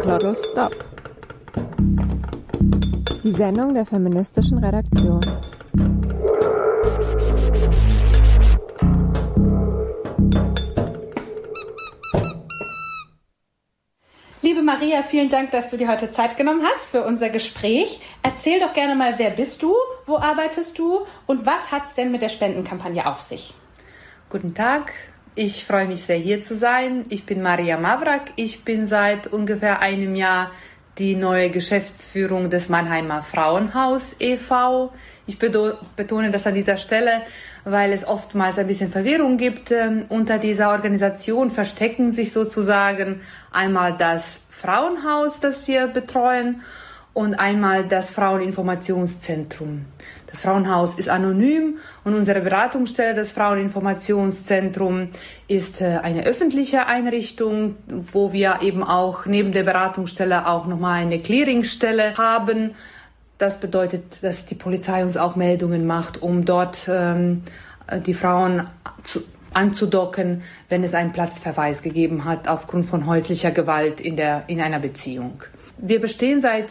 Glottal Stop. Die Sendung der feministischen Redaktion. Liebe Maria, vielen Dank, dass du dir heute Zeit genommen hast für unser Gespräch. Erzähl doch gerne mal, wer bist du, wo arbeitest du und was hat es denn mit der Spendenkampagne auf sich? Guten Tag, ich freue mich sehr, hier zu sein. Ich bin Maria Mavrak. Ich bin seit ungefähr einem Jahr die neue Geschäftsführung des Mannheimer Frauenhaus e.V. Ich betone das an dieser Stelle, weil es oftmals ein bisschen Verwirrung gibt. Unter dieser Organisation verstecken sich sozusagen einmal das Frauenhaus, das wir betreuen, und einmal das Fraueninformationszentrum. Das Frauenhaus ist anonym und unsere Beratungsstelle, das Fraueninformationszentrum, ist eine öffentliche Einrichtung, wo wir eben auch neben der Beratungsstelle auch nochmal eine Clearingstelle haben. Das bedeutet, dass die Polizei uns auch Meldungen macht, um dort die Frauen anzudocken, wenn es einen Platzverweis gegeben hat aufgrund von häuslicher Gewalt in einer Beziehung. Wir bestehen seit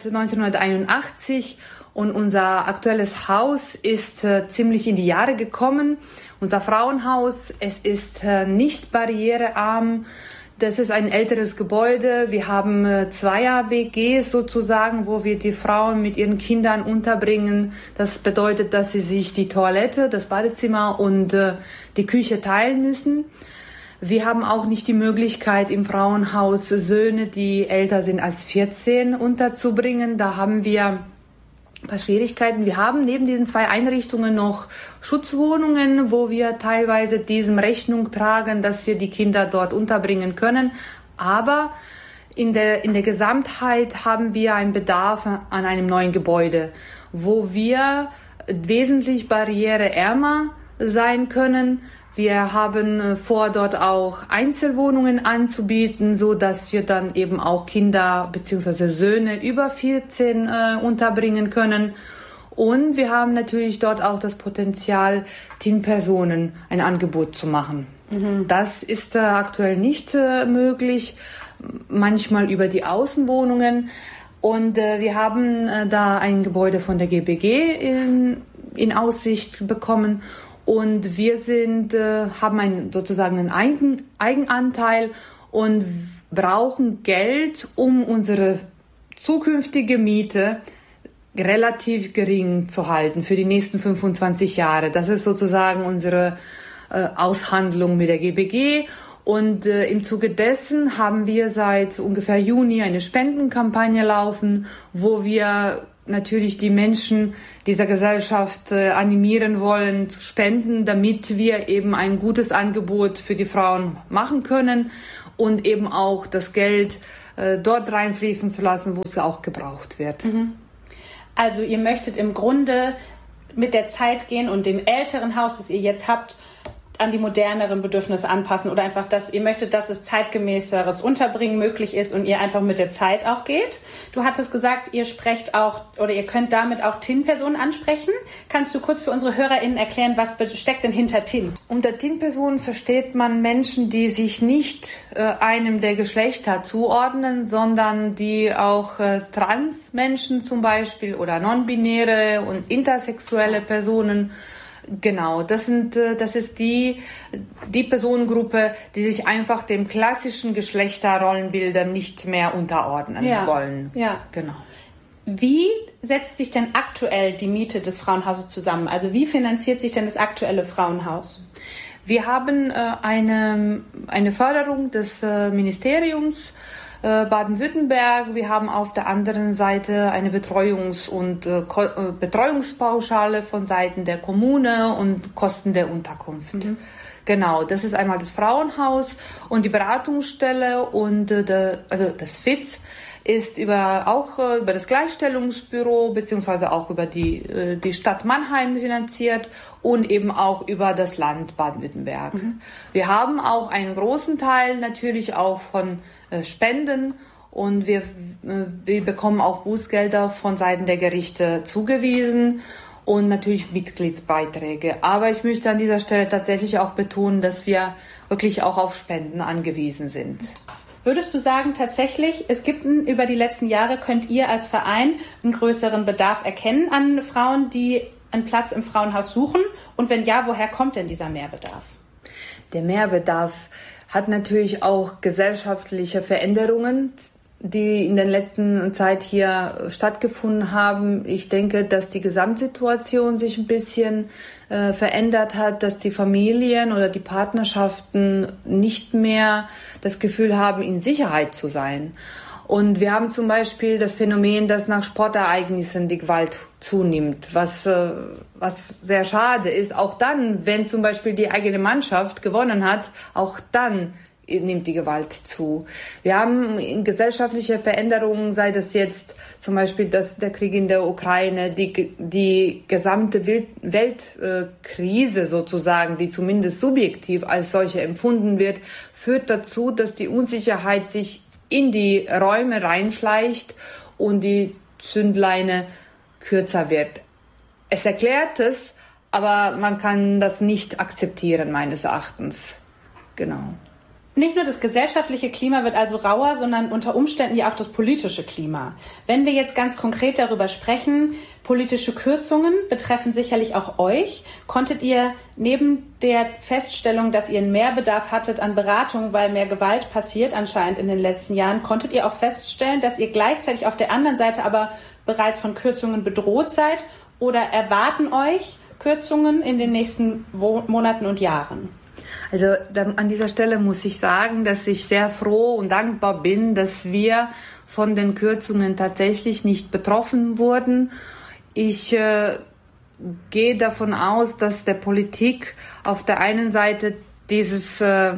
1981 und unser aktuelles Haus ist ziemlich in die Jahre gekommen. Unser Frauenhaus, es ist nicht barrierearm. Das ist ein älteres Gebäude. Wir haben Zweier-WGs sozusagen, wo wir die Frauen mit ihren Kindern unterbringen. Das bedeutet, dass sie sich die Toilette, das Badezimmer und die Küche teilen müssen. Wir haben auch nicht die Möglichkeit, im Frauenhaus Söhne, die älter sind als 14, unterzubringen. Da haben wir ein paar Schwierigkeiten. Wir haben neben diesen 2 Einrichtungen noch Schutzwohnungen, wo wir teilweise diesem Rechnung tragen, dass wir die Kinder dort unterbringen können. Aber in der Gesamtheit haben wir einen Bedarf an einem neuen Gebäude, wo wir wesentlich barriereärmer sein können. Wir haben vor, dort auch Einzelwohnungen anzubieten, so dass wir dann eben auch Kinder bzw. Söhne über 14 unterbringen können. Und wir haben natürlich dort auch das Potenzial, Teen-Personen ein Angebot zu machen. Mhm. Das ist aktuell nicht möglich, manchmal über die Außenwohnungen. Und wir haben da ein Gebäude von der GBG in Aussicht bekommen. Und wir haben sozusagen einen Eigenanteil und brauchen Geld, um unsere zukünftige Miete relativ gering zu halten für die nächsten 25 Jahre. Das ist sozusagen unsere Aushandlung mit der GBG. Und im Zuge dessen haben wir seit ungefähr Juni eine Spendenkampagne laufen, wo wir natürlich die Menschen dieser Gesellschaft animieren wollen zu spenden, damit wir eben ein gutes Angebot für die Frauen machen können und eben auch das Geld dort reinfließen zu lassen, wo es auch gebraucht wird. Also ihr möchtet im Grunde mit der Zeit gehen und dem älteren Haus, das ihr jetzt habt, an die moderneren Bedürfnisse anpassen oder einfach, dass ihr möchtet, dass es zeitgemäßeres Unterbringen möglich ist und ihr einfach mit der Zeit auch geht. Du hattest gesagt, ihr sprecht auch oder ihr könnt damit auch Teen-Personen ansprechen. Kannst du kurz für unsere HörerInnen erklären, was steckt denn hinter Teen? Unter Teen-Personen versteht man Menschen, die sich nicht einem der Geschlechter zuordnen, sondern die auch Trans-Menschen zum Beispiel oder non-binäre und intersexuelle Personen. Genau, das ist die Personengruppe, die sich einfach dem klassischen Geschlechterrollenbildern nicht mehr unterordnen wollen. Ja. Genau. Wie setzt sich denn aktuell die Miete des Frauenhauses zusammen? Also wie finanziert sich denn das aktuelle Frauenhaus? Wir haben eine Förderung des Ministeriums Baden-Württemberg. Wir haben auf der anderen Seite eine Betreuungspauschale von Seiten der Kommune und Kosten der Unterkunft. Mhm. Genau, das ist einmal das Frauenhaus und die Beratungsstelle und das FIZ ist über das Gleichstellungsbüro beziehungsweise auch über die Stadt Mannheim finanziert und eben auch über das Land Baden-Württemberg. Mhm. Wir haben auch einen großen Teil natürlich auch von Spenden und wir bekommen auch Bußgelder von Seiten der Gerichte zugewiesen und natürlich Mitgliedsbeiträge. Aber ich möchte an dieser Stelle tatsächlich auch betonen, dass wir wirklich auch auf Spenden angewiesen sind. Würdest du sagen, tatsächlich, es gibt über die letzten Jahre, könnt ihr als Verein einen größeren Bedarf erkennen an Frauen, die einen Platz im Frauenhaus suchen? Und wenn ja, woher kommt denn dieser Mehrbedarf? Der Mehrbedarf hat natürlich auch gesellschaftliche Veränderungen, die in der letzten Zeit hier stattgefunden haben. Ich denke, dass die Gesamtsituation sich ein bisschen verändert hat, dass die Familien oder die Partnerschaften nicht mehr das Gefühl haben, in Sicherheit zu sein. Und wir haben zum Beispiel das Phänomen, dass nach Sportereignissen die Gewalt zunimmt, was sehr schade ist. Auch dann, wenn zum Beispiel die eigene Mannschaft gewonnen hat, auch dann nimmt die Gewalt zu. Wir haben gesellschaftliche Veränderungen, sei das jetzt zum Beispiel der Krieg in der Ukraine, die gesamte Weltkrise sozusagen, die zumindest subjektiv als solche empfunden wird, führt dazu, dass die Unsicherheit sich in die Räume reinschleicht und die Zündleine kürzer wird. Es erklärt es, aber man kann das nicht akzeptieren, meines Erachtens. Genau. Nicht nur das gesellschaftliche Klima wird also rauer, sondern unter Umständen ja auch das politische Klima. Wenn wir jetzt ganz konkret darüber sprechen, politische Kürzungen betreffen sicherlich auch euch. Konntet ihr neben der Feststellung, dass ihr einen Mehrbedarf hattet an Beratung, weil mehr Gewalt passiert anscheinend in den letzten Jahren, konntet ihr auch feststellen, dass ihr gleichzeitig auf der anderen Seite aber bereits von Kürzungen bedroht seid? Oder erwarten euch Kürzungen in den nächsten Monaten und Jahren? Also an dieser Stelle muss ich sagen, dass ich sehr froh und dankbar bin, dass wir von den Kürzungen tatsächlich nicht betroffen wurden. Ich gehe davon aus, dass der Politik auf der einen Seite dieser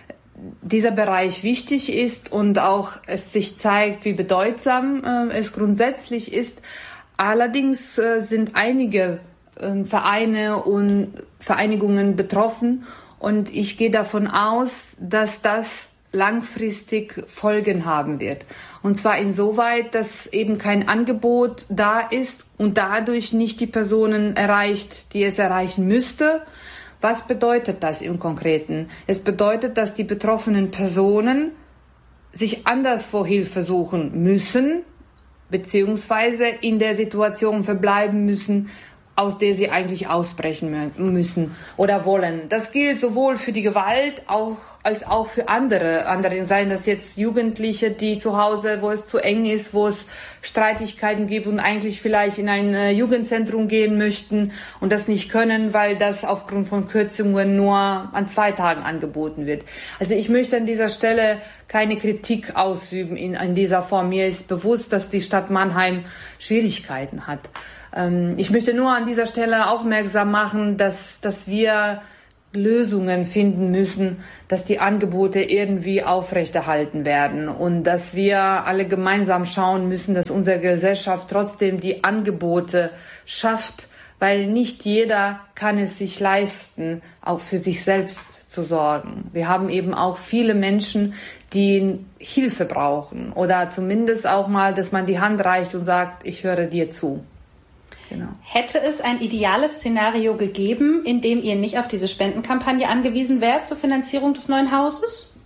Bereich wichtig ist und auch es sich zeigt, wie bedeutsam es grundsätzlich ist. Allerdings sind einige Vereine und Vereinigungen betroffen. Und ich gehe davon aus, dass das langfristig Folgen haben wird. Und zwar insoweit, dass eben kein Angebot da ist und dadurch nicht die Personen erreicht, die es erreichen müsste. Was bedeutet das im Konkreten? Es bedeutet, dass die betroffenen Personen sich anderswo Hilfe suchen müssen, beziehungsweise in der Situation verbleiben müssen, aus der sie eigentlich ausbrechen müssen oder wollen. Das gilt sowohl für die Gewalt als auch für andere. Seien das jetzt Jugendliche, die zu Hause, wo es zu eng ist, wo es Streitigkeiten gibt und eigentlich vielleicht in ein Jugendzentrum gehen möchten und das nicht können, weil das aufgrund von Kürzungen nur an 2 Tagen angeboten wird. Also ich möchte an dieser Stelle keine Kritik ausüben in dieser Form. Mir ist bewusst, dass die Stadt Mannheim Schwierigkeiten hat. Ich möchte nur an dieser Stelle aufmerksam machen, dass wir Lösungen finden müssen, dass die Angebote irgendwie aufrechterhalten werden und dass wir alle gemeinsam schauen müssen, dass unsere Gesellschaft trotzdem die Angebote schafft, weil nicht jeder kann es sich leisten, auch für sich selbst zu sorgen. Wir haben eben auch viele Menschen, die Hilfe brauchen oder zumindest auch mal, dass man die Hand reicht und sagt, ich höre dir zu. Genau. Hätte es ein ideales Szenario gegeben, in dem ihr nicht auf diese Spendenkampagne angewiesen wärt zur Finanzierung des neuen Hauses?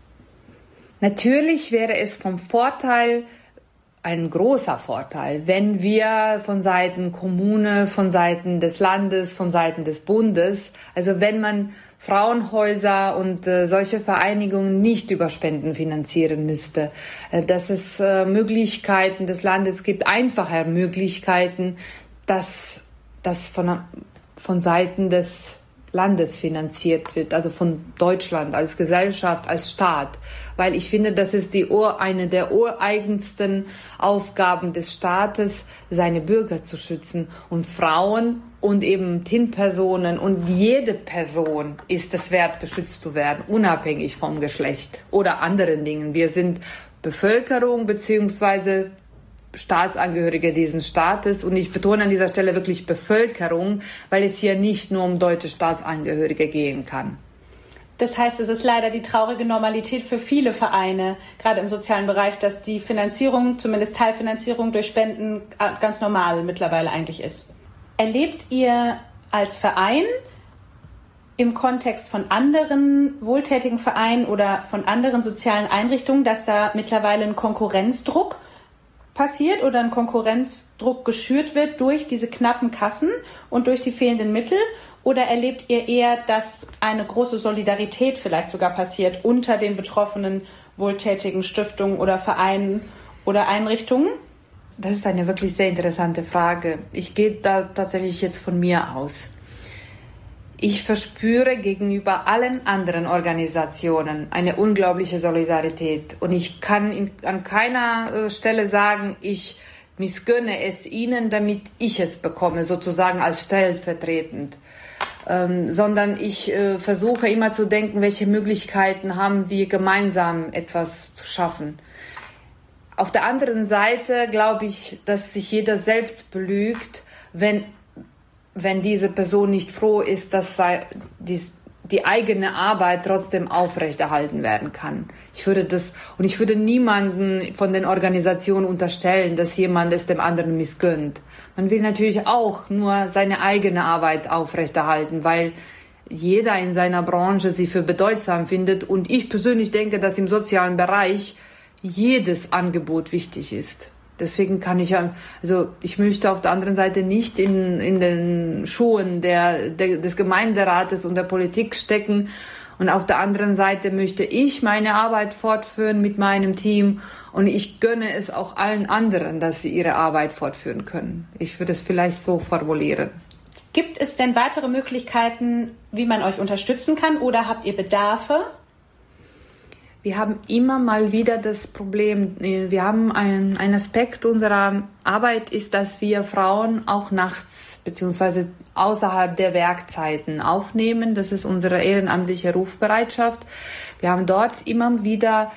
Natürlich wäre es vom Vorteil, ein großer Vorteil, wenn wir von Seiten Kommune, von Seiten des Landes, von Seiten des Bundes, also wenn man Frauenhäuser und solche Vereinigungen nicht über Spenden finanzieren müsste, dass es Möglichkeiten des Landes gibt, einfache Möglichkeiten, dass das von Seiten des Landes finanziert wird, also von Deutschland als Gesellschaft, als Staat. Weil ich finde, das ist eine der ureigensten Aufgaben des Staates, seine Bürger zu schützen. Und Frauen und eben TIN-Personen und jede Person ist es wert, geschützt zu werden, unabhängig vom Geschlecht oder anderen Dingen. Wir sind Bevölkerung beziehungsweise Staatsangehörige dieses Staates und ich betone an dieser Stelle wirklich Bevölkerung, weil es hier nicht nur um deutsche Staatsangehörige gehen kann. Das heißt, es ist leider die traurige Normalität für viele Vereine, gerade im sozialen Bereich, dass die Finanzierung, zumindest Teilfinanzierung durch Spenden, ganz normal mittlerweile eigentlich ist. Erlebt ihr als Verein im Kontext von anderen wohltätigen Vereinen oder von anderen sozialen Einrichtungen, dass da mittlerweile ein Konkurrenzdruck passiert oder ein Konkurrenzdruck geschürt wird durch diese knappen Kassen und durch die fehlenden Mittel? Oder erlebt ihr eher, dass eine große Solidarität vielleicht sogar passiert unter den betroffenen wohltätigen Stiftungen oder Vereinen oder Einrichtungen? Das ist eine wirklich sehr interessante Frage. Ich gehe da tatsächlich jetzt von mir aus. Ich verspüre gegenüber allen anderen Organisationen eine unglaubliche Solidarität. Und ich kann an keiner Stelle sagen, ich missgönne es ihnen, damit ich es bekomme, sozusagen als stellvertretend. Sondern ich versuche immer zu denken, welche Möglichkeiten haben wir gemeinsam etwas zu schaffen. Auf der anderen Seite glaube ich, dass sich jeder selbst belügt, wenn diese Person nicht froh ist, dass die eigene Arbeit trotzdem aufrechterhalten werden kann. Ich würde niemanden von den Organisationen unterstellen, dass jemand es dem anderen missgönnt. Man will natürlich auch nur seine eigene Arbeit aufrechterhalten, weil jeder in seiner Branche sie für bedeutsam findet. Und ich persönlich denke, dass im sozialen Bereich jedes Angebot wichtig ist. Deswegen ich möchte auf der anderen Seite nicht in den Schuhen des Gemeinderates und der Politik stecken. Und auf der anderen Seite möchte ich meine Arbeit fortführen mit meinem Team. Und ich gönne es auch allen anderen, dass sie ihre Arbeit fortführen können. Ich würde es vielleicht so formulieren. Gibt es denn weitere Möglichkeiten, wie man euch unterstützen kann? Oder habt ihr Bedarfe? Wir haben immer mal wieder das Problem, wir haben ein Aspekt unserer Arbeit ist, dass wir Frauen auch nachts bzw. außerhalb der Werkzeiten aufnehmen. Das ist unsere ehrenamtliche Rufbereitschaft. Wir haben dort immer wieder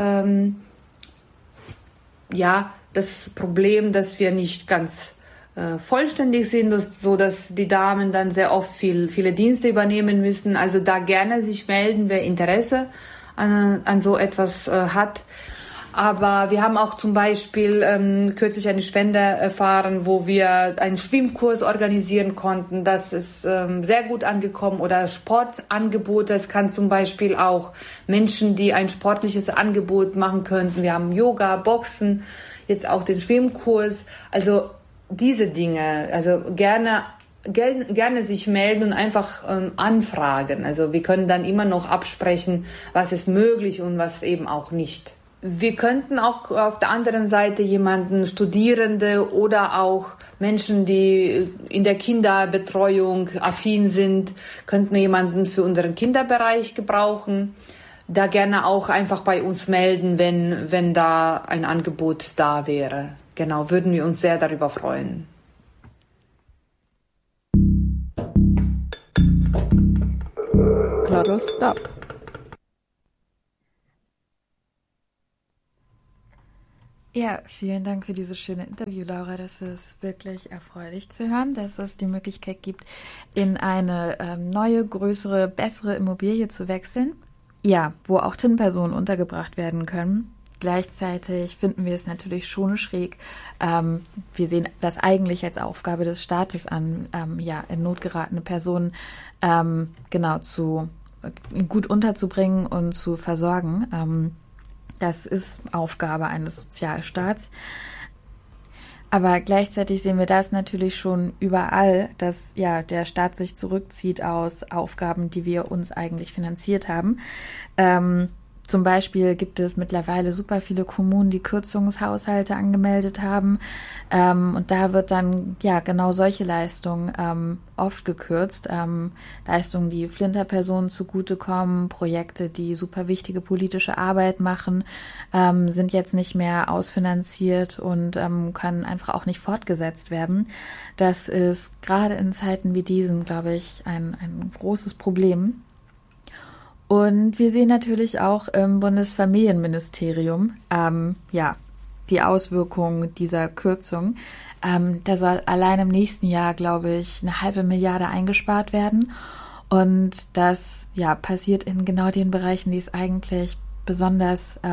das Problem, dass wir nicht ganz vollständig sind, so dass die Damen dann sehr oft viele Dienste übernehmen müssen. Also da gerne sich melden, wer Interesse an so etwas hat. Aber wir haben auch zum Beispiel kürzlich eine Spende erfahren, wo wir einen Schwimmkurs organisieren konnten. Das ist sehr gut angekommen. Oder Sportangebote. Es kann zum Beispiel auch Menschen, die ein sportliches Angebot machen könnten. Wir haben Yoga, Boxen, jetzt auch den Schwimmkurs. Also diese Dinge, also gerne sich melden und einfach anfragen. Also wir können dann immer noch absprechen, was ist möglich und was eben auch nicht. Wir könnten auch auf der anderen Seite Studierende oder auch Menschen, die in der Kinderbetreuung affin sind, könnten jemanden für unseren Kinderbereich gebrauchen. Da gerne auch einfach bei uns melden, wenn da ein Angebot da wäre. Genau, würden wir uns sehr darüber freuen. Claudio, stop. Ja, vielen Dank für dieses schöne Interview, Laura. Das ist wirklich erfreulich zu hören, dass es die Möglichkeit gibt, in eine neue, größere, bessere Immobilie zu wechseln. Ja, wo auch TIN-Personen untergebracht werden können. Gleichzeitig finden wir es natürlich schon schräg. Wir sehen das eigentlich als Aufgabe des Staates an, in Not geratene Personen gut unterzubringen und zu versorgen. Das ist Aufgabe eines Sozialstaats. Aber gleichzeitig sehen wir das natürlich schon überall, dass der Staat sich zurückzieht aus Aufgaben, die wir uns eigentlich finanziert haben. Zum Beispiel gibt es mittlerweile super viele Kommunen, die Kürzungshaushalte angemeldet haben. Und da wird dann genau solche Leistungen oft gekürzt. Leistungen, die Flinterpersonen zugutekommen, Projekte, die super wichtige politische Arbeit machen, sind jetzt nicht mehr ausfinanziert und können einfach auch nicht fortgesetzt werden. Das ist gerade in Zeiten wie diesen, glaube ich, ein großes Problem. Und wir sehen natürlich auch im Bundesfamilienministerium die Auswirkungen dieser Kürzung. Da soll allein im nächsten Jahr, glaube ich, 1,5 Milliarde eingespart werden. Und das passiert in genau den Bereichen, die es eigentlich besonders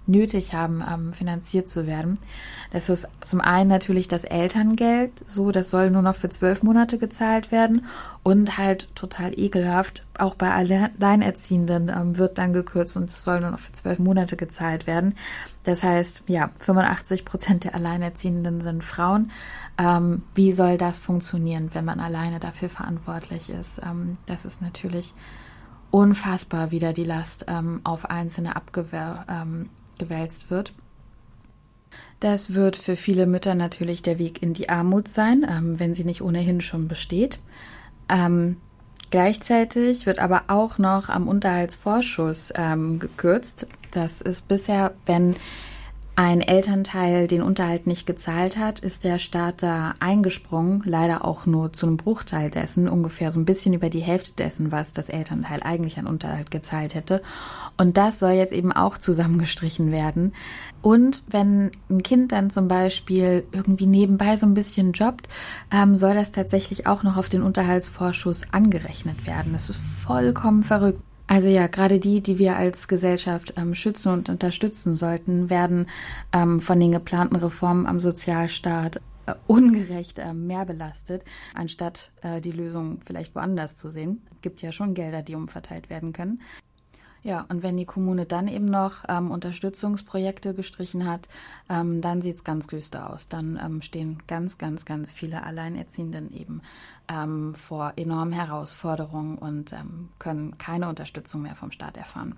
nötig haben, finanziert zu werden. Das ist zum einen natürlich das Elterngeld, so, das soll nur noch für 12 Monate gezahlt werden und halt total ekelhaft, auch bei Alleinerziehenden wird dann gekürzt und es soll nur noch für 12 Monate gezahlt werden. Das heißt, ja, 85% der Alleinerziehenden sind Frauen. Wie soll das funktionieren, wenn man alleine dafür verantwortlich ist? Das ist natürlich unfassbar, wie da die Last auf Einzelne gewälzt wird. Das wird für viele Mütter natürlich der Weg in die Armut sein, wenn sie nicht ohnehin schon besteht. Gleichzeitig wird aber auch noch am Unterhaltsvorschuss gekürzt. Das ist bisher, wenn ein Elternteil den Unterhalt nicht gezahlt hat, ist der Staat da eingesprungen, leider auch nur zu einem Bruchteil dessen, ungefähr so ein bisschen über die Hälfte dessen, was das Elternteil eigentlich an Unterhalt gezahlt hätte. Und das soll jetzt eben auch zusammengestrichen werden. Und wenn ein Kind dann zum Beispiel irgendwie nebenbei so ein bisschen jobbt, soll das tatsächlich auch noch auf den Unterhaltsvorschuss angerechnet werden. Das ist vollkommen verrückt. Also ja, gerade die wir als Gesellschaft schützen und unterstützen sollten, werden von den geplanten Reformen am Sozialstaat ungerecht mehr belastet, anstatt die Lösung vielleicht woanders zu sehen. Es gibt ja schon Gelder, die umverteilt werden können. Ja, und wenn die Kommune dann eben noch Unterstützungsprojekte gestrichen hat, dann sieht es ganz düster aus. Dann stehen ganz, ganz, ganz viele Alleinerziehenden eben vor enormen Herausforderungen und können keine Unterstützung mehr vom Staat erfahren.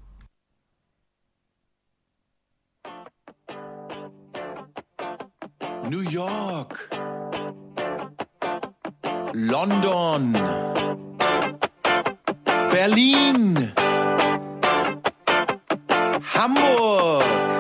New York, London, Berlin, Hamburg.